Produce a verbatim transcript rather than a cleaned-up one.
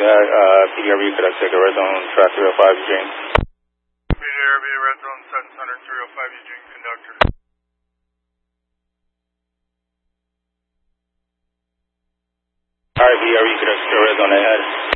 that. Uh, P D R B, could I take a red zone track three oh five, Eugene? P D R B, red zone seven hundred, three oh five, Eugene, conductor. Alright, P D R B, could I take a red zone ahead?